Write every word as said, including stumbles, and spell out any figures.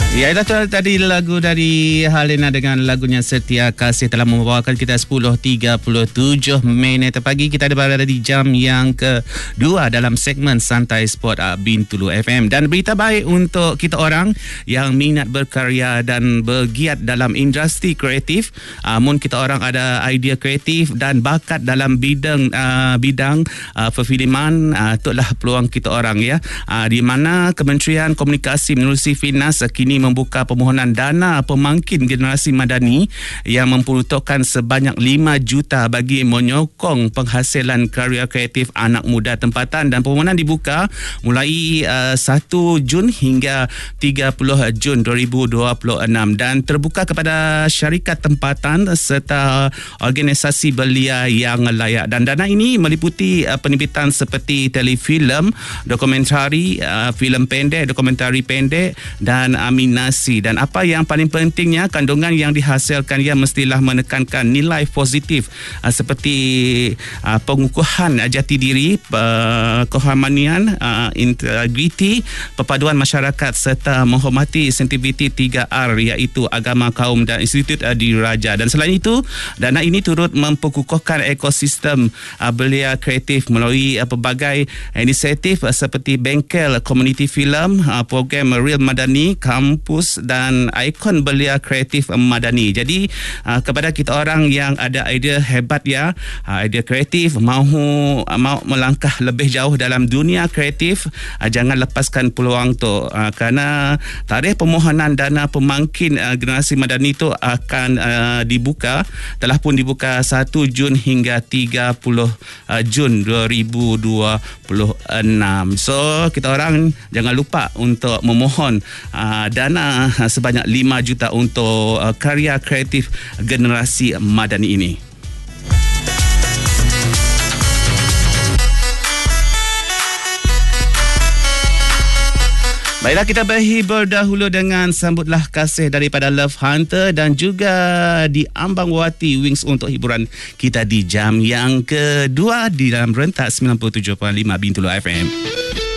Ya, itu tadi lagu dari Halina dengan lagunya Setia Kasih telah membawakan kita sepuluh tiga puluh tujuh minit pagi. Kita ada berada di jam yang kedua dalam segmen Santai Sport Bintulu F M. Dan berita baik untuk kita orang yang minat berkarya dan bergiat dalam industri kreatif. Amun kita orang ada idea kreatif dan bakat dalam bidang uh, bidang uh, perfilman, uh, itulah peluang kita orang ya. Uh, di mana Kementerian Komunikasi Menerusi Finas uh, kini membuka permohonan dana pemangkin generasi madani yang memperuntukkan sebanyak lima juta bagi menyokong penghasilan karya kreatif anak muda tempatan, dan permohonan dibuka mulai uh, satu Jun hingga tiga puluh Jun dua ribu dua puluh enam dan terbuka kepada syarikat tempatan serta organisasi belia yang layak. Dan dana ini meliputi uh, penerbitan seperti telefilm, dokumentari, uh, filem pendek, dokumentari pendek dan aminasi. Dan apa yang paling pentingnya, kandungan yang dihasilkan ia mestilah menekankan nilai positif uh, seperti uh, pengukuhan uh, jati diri, uh, keharmonian, uh, integriti, perpaduan masyarakat serta menghormati sensitiviti tiga R iaitu agama, kaum dan institut uh, diraja. Dan selain itu, dana ini turut memperkukuhkan ekosistem uh, belia kreatif melalui uh, pelbagai inisiatif uh, seperti bengkel komuniti filem, uh, program Real Madani, kampus dan ikon belia kreatif madani. Jadi uh, kepada kita orang yang ada idea hebat ya, uh, idea kreatif, mahu uh, mau melangkah lebih jauh dalam dunia kreatif, uh, jangan lepaskan peluang tu, uh, kerana tarikh permohonan dana pemangkin uh, generasi madani itu akan uh, dibuka, telah pun dibuka satu Jun hingga tiga puluh Jun dua ribu dua puluh enam. So kita orang jangan lupa untuk memohon uh, dana uh, sebanyak lima juta untuk uh, karya kreatif generasi madani ini. Baiklah, kita berhibur dahulu dengan Sambutlah Kasih daripada Love Hunter dan juga di Ambang Wati Wings untuk hiburan kita di jam yang kedua di dalam rentak sembilan puluh tujuh perpuluhan lima Bintulu F M.